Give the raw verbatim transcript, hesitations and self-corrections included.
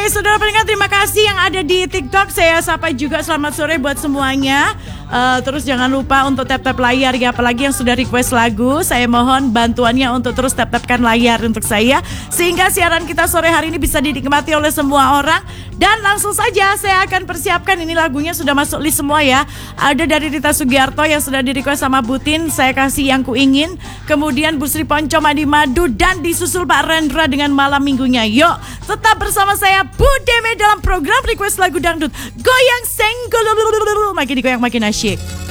saudara pendengar, terima kasih yang ada di TikTok. Saya sapa juga selamat sore buat semuanya. Uh, terus jangan lupa untuk tap-tap layar ya, apalagi yang sudah request lagu. Saya mohon bantuannya untuk terus tap-tapkan layar untuk saya, sehingga siaran kita sore hari ini bisa dinikmati oleh semua orang. Dan langsung saja saya akan persiapkan, ini lagunya sudah masuk list semua ya. Ada dari Rita Sugiarto yang sudah di request sama Butin, Saya Kasih Yang Kuingin. Kemudian Bu Sri Ponco Madi Madu, dan disusul Pak Rendra dengan Malam Minggunya. Yuk tetap bersama saya Bu Deme dalam program request lagu dangdut Goyang Senggol. Makin digoyang makin asyik.